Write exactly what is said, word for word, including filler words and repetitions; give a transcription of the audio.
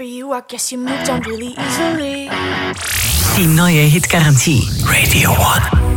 for you, I guess you moved on really easily. Die neue Hitgarantie. Radio One.